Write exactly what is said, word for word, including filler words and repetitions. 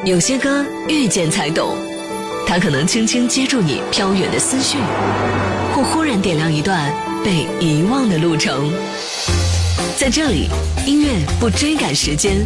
有些歌遇见才懂，它可能轻轻接住你飘远的思绪，或忽然点亮一段被遗忘的路程。在这里，音乐不追赶时间，